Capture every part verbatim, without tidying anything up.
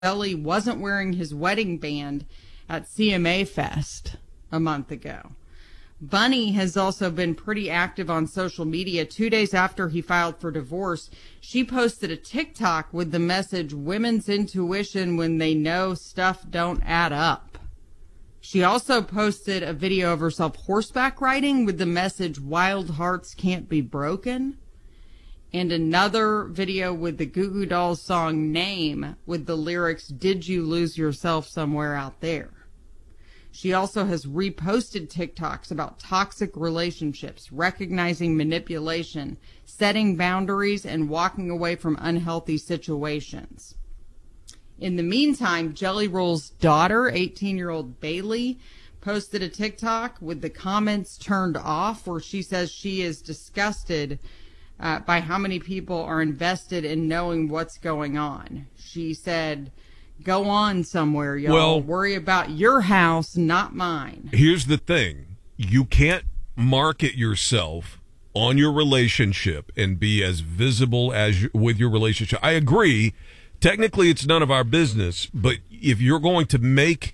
Jelly wasn't wearing his wedding band at C M A Fest a month ago. Bunny has also been pretty active on social media. Two days after he filed for divorce, she posted a TikTok with the message, "Women's intuition when they know stuff don't add up." She also posted a video of herself horseback riding with the message, "Wild hearts can't be broken." And another video with the Goo Goo Dolls song Name with the lyrics, "Did you lose yourself somewhere out there?" She also has reposted TikToks about toxic relationships, recognizing manipulation, setting boundaries, and walking away from unhealthy situations. In the meantime, Jelly Roll's daughter, eighteen-year-old Bailey, posted a TikTok with the comments turned off where she says she is disgusted uh, by how many people are invested in knowing what's going on. She said, "Go on somewhere, y'all. Well, worry about your house, not mine." Here's the thing. You can't market yourself on your relationship and be as visible as you, with your relationship. I agree. Technically, it's none of our business, but if you're going to make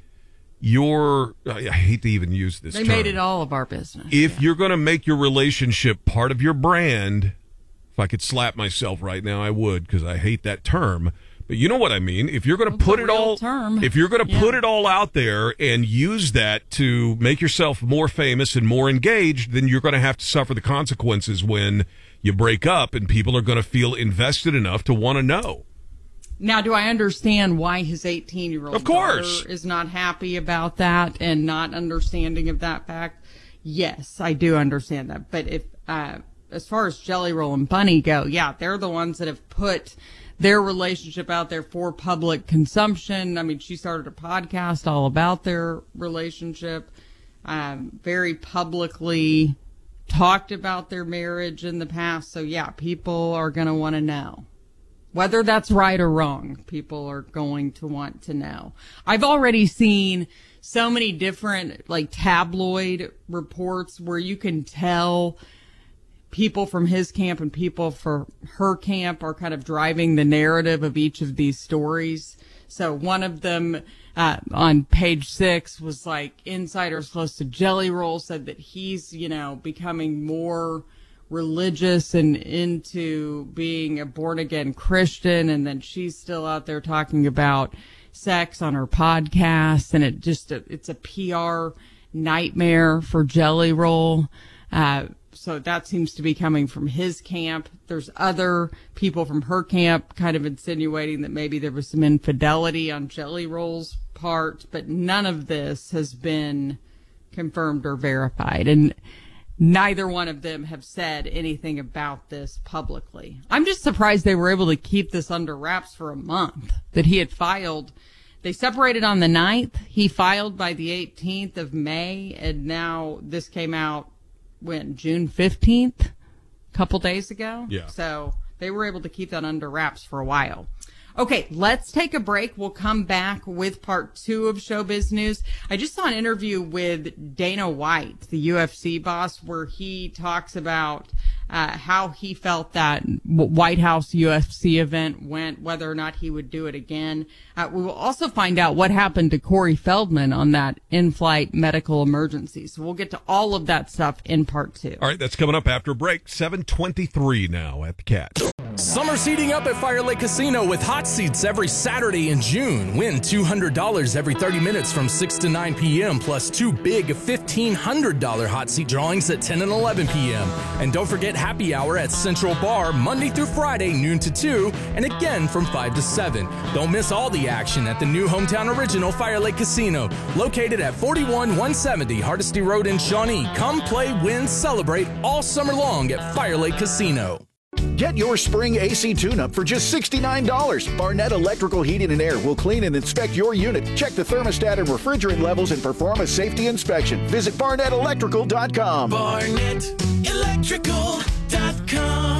your, I hate to even use this They term. made it all of our business. If yeah. you're going to make your relationship part of your brand, if I could slap myself right now, I would, because I hate that term. But you know what I mean. If you're going to put it all, term. if you're going to yeah. put it all out there and use that to make yourself more famous and more engaged, then you're going to have to suffer the consequences when you break up, and people are going to feel invested enough to want to know. Now, do I understand why his eighteen-year-old Of course. daughter is not happy about that and not understanding of that fact? Yes, I do understand that. But if, uh, as far as Jelly Roll and Bunny go, yeah, they're the ones that have put their relationship out there for public consumption. I mean, she started a podcast all about their relationship, um, very publicly talked about their marriage in the past. So, yeah, people are going to want to know. Whether that's right or wrong, people are going to want to know. I've already seen so many different, like, tabloid reports where you can tell people from his camp and people for her camp are kind of driving the narrative of each of these stories. So one of them uh, on page six was like, insiders close to Jelly Roll said that he's, you know, becoming more religious and into being a born-again Christian, and then she's still out there talking about sex on her podcast, and it just it's a P R nightmare for Jelly Roll. Uh, so that seems to be coming from his camp. There's other people from her camp kind of insinuating that maybe there was some infidelity on Jelly Roll's part, but none of this has been confirmed or verified. And neither one of them have said anything about this publicly. I'm just surprised they were able to keep this under wraps for a month, that he had filed. They separated on the ninth. He filed by the eighteenth of May, and now this came out, when, June fifteenth, a couple days ago? Yeah. So they were able to keep that under wraps for a while. Okay, let's take a break. We'll come back with part two of Showbiz News. I just saw an interview with Dana White, the U F C boss, where he talks about uh, how he felt that White House U F C event went, whether or not he would do it again. Uh, we will also find out what happened to Corey Feldman on that in-flight medical emergency. So we'll get to all of that stuff in part two. All right, that's coming up after a break. seven twenty-three now at the Cat. Summer's heating up at Fire Lake Casino with hot seats every Saturday in June. Win two hundred dollars every thirty minutes from six to nine p.m. plus two big fifteen hundred dollars hot seat drawings at ten and eleven p.m. And don't forget happy hour at Central Bar Monday through Friday, noon to two, and again from five to seven. Don't miss all the action at the new hometown original Fire Lake Casino, located at forty-one one seventy Hardesty Road in Shawnee. Come play, win, celebrate all summer long at Fire Lake Casino. Get your spring A C tune-up for just sixty-nine dollars. Barnett Electrical Heating and Air will clean and inspect your unit, check the thermostat and refrigerant levels, and perform a safety inspection. Visit barnett electrical dot com. barnett electrical dot com.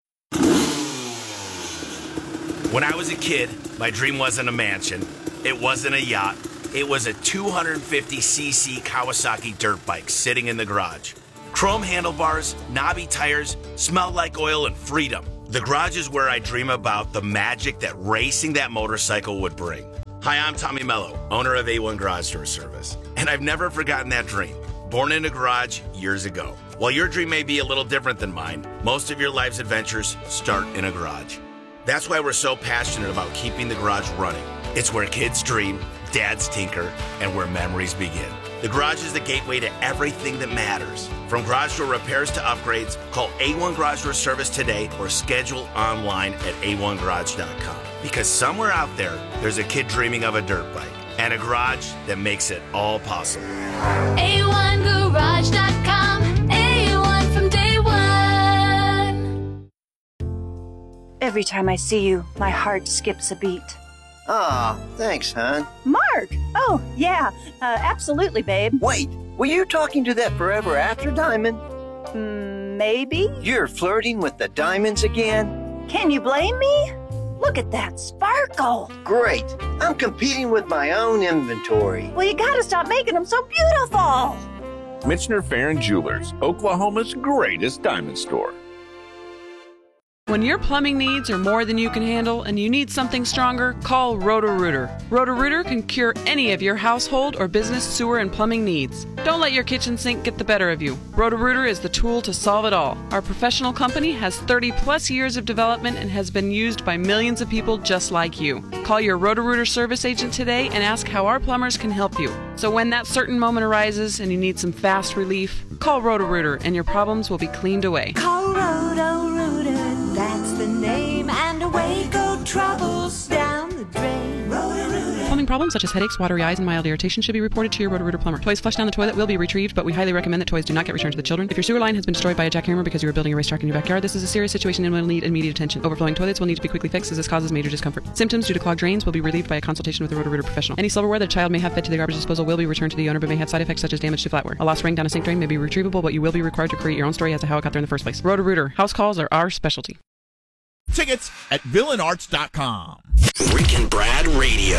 When I was a kid, my dream wasn't a mansion. It wasn't a yacht. It was a two hundred fifty c c Kawasaki dirt bike sitting in the garage. Chrome handlebars, knobby tires, smelled like oil and freedom. The garage is where I dream about the magic that racing that motorcycle would bring. Hi, I'm Tommy Mello, owner of A one Garage Door Service, and I've never forgotten that dream. Born in a garage years ago. While your dream may be a little different than mine, most of your life's adventures start in a garage. That's why we're so passionate about keeping the garage running. It's where kids dream, dads tinker, and where memories begin. The garage is the gateway to everything that matters. From garage door repairs to upgrades, call A one Garage Door Service today or schedule online at A one garage dot com. Because somewhere out there, there's a kid dreaming of a dirt bike and a garage that makes it all possible. A one garage dot com. A one from day one. Every time I see you, my heart skips a beat. Aw, oh, thanks, hon. Mark! Oh, yeah, uh, absolutely, babe. Wait, were you talking to that forever after diamond? Mm, maybe? You're flirting with the diamonds again? Can you blame me? Look at that sparkle. Great. I'm competing with my own inventory. Well, you gotta stop making them so beautiful. Michener Farron Jewelers, Oklahoma's greatest diamond store. When your plumbing needs are more than you can handle and you need something stronger, call Roto-Rooter. Roto-Rooter can cure any of your household or business sewer and plumbing needs. Don't let your kitchen sink get the better of you. Roto-Rooter is the tool to solve it all. Our professional company has thirty plus years of development and has been used by millions of people just like you. Call your Roto-Rooter service agent today and ask how our plumbers can help you. So when that certain moment arises and you need some fast relief, call Roto-Rooter and your problems will be cleaned away. Call Roto-Rooter, that's the name, and away go troubles down the drain. Roto-Rooter. Plumbing problems such as headaches, watery eyes, and mild irritation should be reported to your Roto-Rooter plumber. Toys flushed down the toilet will be retrieved, but we highly recommend that toys do not get returned to the children. If your sewer line has been destroyed by a jackhammer because you were building a racetrack in your backyard, this is a serious situation and will need immediate attention. Overflowing toilets will need to be quickly fixed as this causes major discomfort. Symptoms due to clogged drains will be relieved by a consultation with a Roto-Rooter professional. Any silverware that a child may have fed to the garbage disposal will be returned to the owner but may have side effects such as damage to flatware. A lost ring down a sink drain may be retrievable, but you will be required to create your own story as to how it got there in the first place. Roto-Rooter. House calls are our specialty. Tickets at villain arts dot com. Rick and Brad Radio.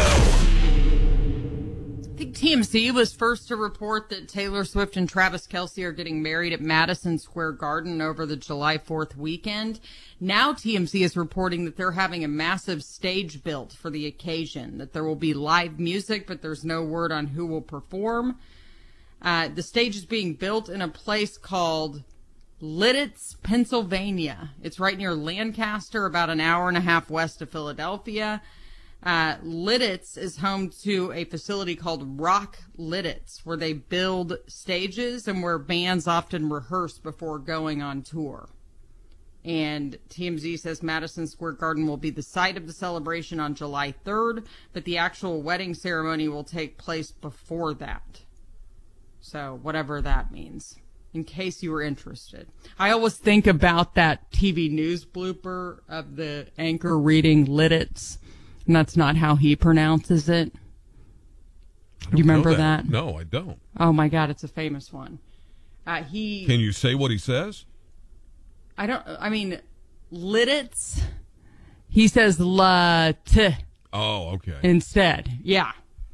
I think T M Z was first to report that Taylor Swift and Travis Kelce are getting married at Madison Square Garden over the July fourth weekend. Now T M Z is reporting that they're having a massive stage built for the occasion, that there will be live music, but there's no word on who will perform. Uh, the stage is being built in a place called Lititz, Pennsylvania. It's right near Lancaster, about an hour and a half west of Philadelphia. Uh, Lititz is home to a facility called Rock Lititz, where they build stages and where bands often rehearse before going on tour. And T M Z says Madison Square Garden will be the site of the celebration on July third, but the actual wedding ceremony will take place before that. So whatever that means, in case you were interested. I always think about that T V news blooper of the anchor reading Lititz. And that's not how he pronounces it. Do you remember that. that? No, I don't. Oh, my God. It's a famous one. Uh, he. Can you say what he says? I don't. I mean, Lititz. He says la t. Oh, okay. Instead. Yeah.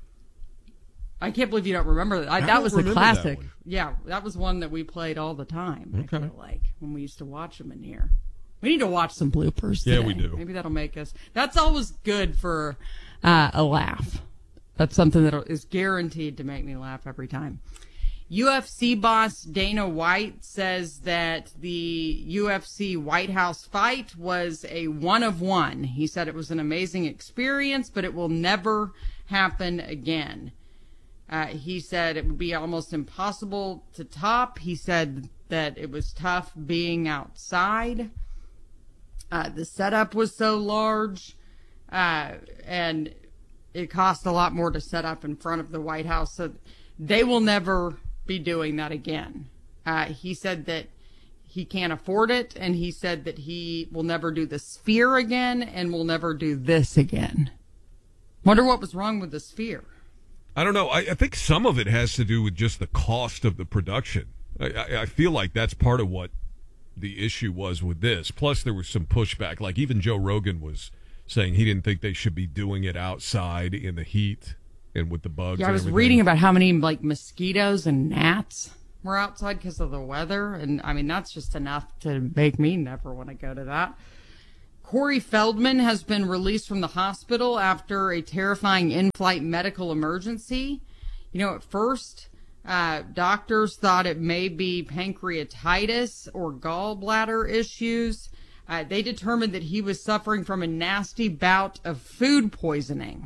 I can't believe you don't remember that. I, I that don't was the remember classic. that one. Yeah, that was one that we played all the time, Okay. I feel like, when we used to watch them in here. We need to watch some bloopers Yeah, today. we do. Maybe that'll make us. That's always good for uh, a laugh. That's something that is guaranteed to make me laugh every time. U F C boss Dana White says that the U F C White House fight was a one of one. He said it was an amazing experience, but it will never happen again. Uh, he said it would be almost impossible to top. He said that it was tough being outside. Uh, the setup was so large, uh, and it cost a lot more to set up in front of the White House. So they will never be doing that again. Uh, he said that he can't afford it, and he said that he will never do the Sphere again and will never do this again. Wonder what was wrong with the Sphere. I don't know. I, I think some of it has to do with just the cost of the production. I, I, I feel like that's part of what the issue was with this. Plus, there was some pushback. Like, even Joe Rogan was saying he didn't think they should be doing it outside in the heat and with the bugs. Yeah, I and was everything. reading about how many, like, mosquitoes and gnats were outside because of the weather. And, I mean, that's just enough to make me never want to go to that. Corey Feldman has been released from the hospital after a terrifying in-flight medical emergency. You know, at first, uh, doctors thought it may be pancreatitis or gallbladder issues. Uh, they determined that he was suffering from a nasty bout of food poisoning.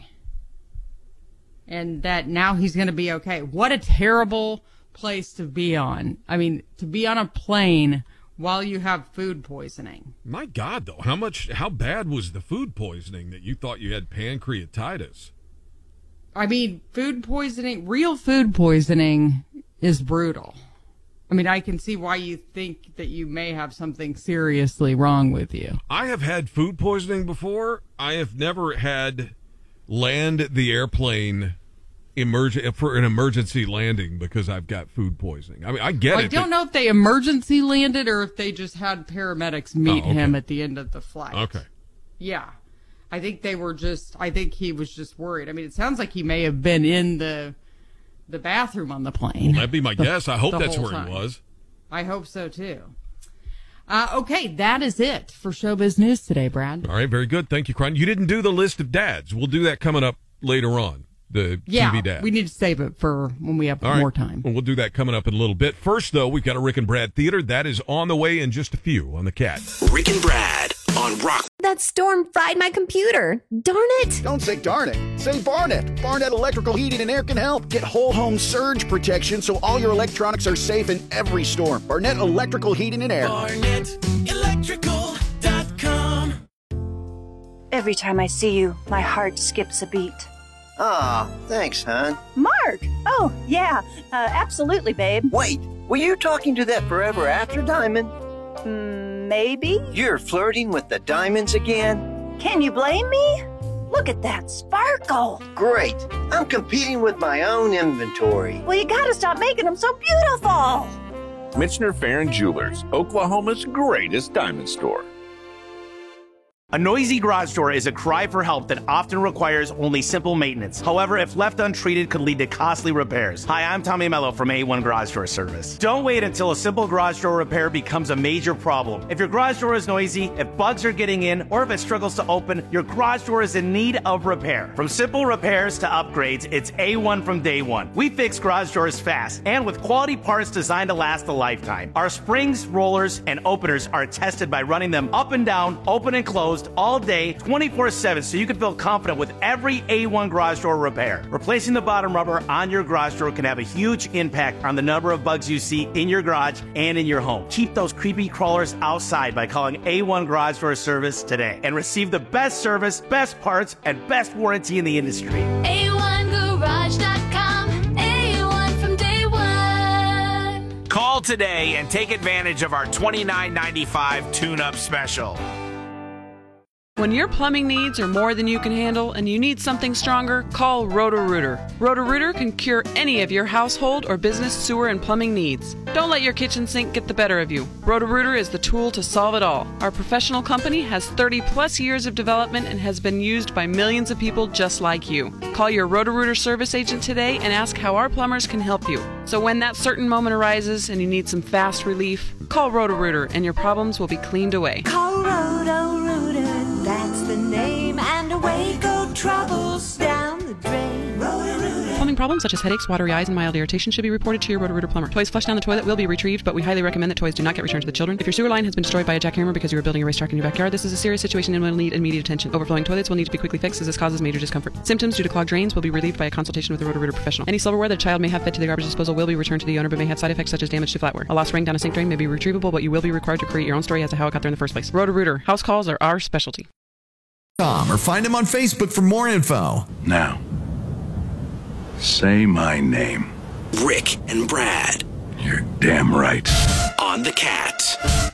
And that now he's going to be okay. What a terrible place to be on. I mean, to be on a plane while you have food poisoning. My God, though, how much, how bad was the food poisoning that you thought you had pancreatitis? I mean, food poisoning, real food poisoning is brutal. I mean, I can see why you think that you may have something seriously wrong with you. I have had food poisoning before. I have never had land the airplane emerg- for an emergency landing because I've got food poisoning. I mean, I get well, it. I don't know if they emergency landed or if they just had paramedics meet oh, okay. him at the end of the flight. Okay. Yeah. I think they were just, I think he was just worried. I mean, it sounds like he may have been in the the bathroom on the plane. Well, that'd be my the, guess. I hope that's where time. he was. I hope so, too. Uh, okay, that is it for Showbiz News today, Brad. All right, very good. Thank you, Cron. You didn't do the list of dads. We'll do that coming up later on, the yeah, T V dads. We need to save it for when we have All more right. time. Well, we'll do that coming up in a little bit. First, though, we've got a Rick and Brad Theater. That is on the way in just a few on the Cat. Rick and Brad on Rock. That storm fried my computer. Darn it. Don't say darn it. Say Barnett. Barnett Electrical Heating and Air can help. Get whole home surge protection so all your electronics are safe in every storm. Barnett Electrical Heating and Air. Barnett Electrical dot com. Every time I see you, my heart skips a beat. Aw, oh, thanks, hon. Mark! Oh, yeah. Uh, absolutely, babe. Wait, were you talking to that forever after diamond? Mm, maybe? You're flirting with the diamonds again? Can you blame me? Look at that sparkle. Great. I'm competing with my own inventory. Well, you gotta stop making them so beautiful. Michener Farron Jewelers, Oklahoma's greatest diamond store. A noisy garage door is a cry for help that often requires only simple maintenance. However, if left untreated, could lead to costly repairs. Hi, I'm Tommy Mello from A one Garage Door Service. Don't wait until a simple garage door repair becomes a major problem. If your garage door is noisy, if bugs are getting in, or if it struggles to open, your garage door is in need of repair. From simple repairs to upgrades, it's A one from day one. We fix garage doors fast and with quality parts designed to last a lifetime. Our springs, rollers, and openers are tested by running them up and down, open and closed, all day, twenty-four seven, so you can feel confident with every A one garage door repair. Replacing the bottom rubber on your garage door can have a huge impact on the number of bugs you see in your garage and in your home. Keep those creepy crawlers outside by calling A one Garage Door Service today and receive the best service, best parts, and best warranty in the industry. A one garage dot com, A one from day one. Call today and take advantage of our twenty-nine ninety-five tune-up special. When your plumbing needs are more than you can handle and you need something stronger, call Roto-Rooter. Roto-Rooter can cure any of your household or business sewer and plumbing needs. Don't let your kitchen sink get the better of you. Roto-Rooter is the tool to solve it all. Our professional company has thirty plus years of development and has been used by millions of people just like you. Call your Roto-Rooter service agent today and ask how our plumbers can help you. So when that certain moment arises and you need some fast relief, call Roto-Rooter and your problems will be cleaned away. Call Roto-Rooter, that's the name, and away go troubles down the drain. Roto-Rooter. Plumbing problems such as headaches, watery eyes, and mild irritation should be reported to your Roto-Rooter plumber. Toys flushed down the toilet will be retrieved, but we highly recommend that toys do not get returned to the children. If your sewer line has been destroyed by a jackhammer because you were building a racetrack in your backyard, this is a serious situation and will need immediate attention. Overflowing toilets will need to be quickly fixed as this causes major discomfort. Symptoms due to clogged drains will be relieved by a consultation with a Roto-Rooter professional. Any silverware that a child may have fed to the garbage disposal will be returned to the owner but may have side effects such as damage to flatware. A lost ring down a sink drain may be retrievable, but you will be required to create your own story as to how it got there in the first place. Roto-Rooter. House calls are our specialty. Or find him on Facebook for more info. Now, say my name. Rick and Brad. You're damn right. On the Cat.